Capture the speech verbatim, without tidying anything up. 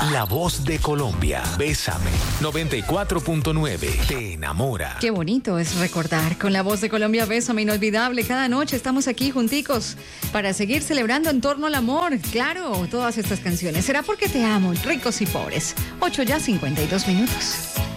La voz de Colombia. Bésame. noventa y cuatro punto nueve. Te enamora. Qué bonito es recordar. Con La voz de Colombia, Bésame, inolvidable. Cada noche estamos aquí junticos para seguir celebrando en torno al amor. Claro, todas estas canciones. Será porque te amo, ricos y pobres. Ocho ya, cincuenta y dos minutos.